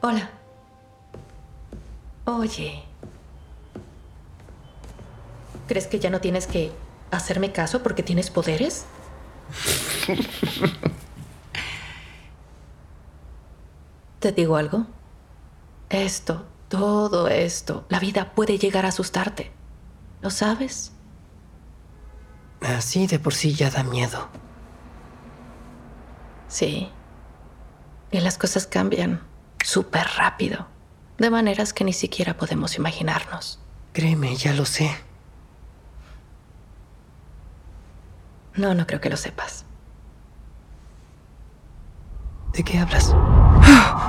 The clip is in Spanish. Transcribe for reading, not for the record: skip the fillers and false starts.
Hola. Oye, ¿crees que ya no tienes que hacerme caso porque tienes poderes? ¿Te digo algo? Todo esto, la vida puede llegar a asustarte. ¿Lo sabes? Así de por sí ya da miedo. Sí. Y las cosas cambian súper rápido, de maneras que ni siquiera podemos imaginarnos. Créeme, ya lo sé. No, no creo que lo sepas. ¿De qué hablas?